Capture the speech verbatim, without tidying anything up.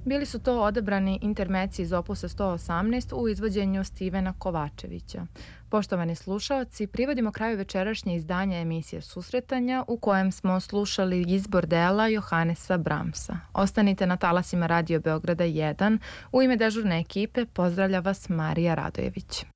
Bili su to odabrani intermeci iz opusa sto osamnaest u izvođenju Stevena Kovačevića. Poštovani slušaoci, privodimo kraju večerašnje izdanje emisije Susretanja u kojem smo slušali izbor dela Johanesa Brahmsa. Ostanite na talasima Radio Beograda jedan. U ime dežurne ekipe pozdravlja vas Marija Radojević.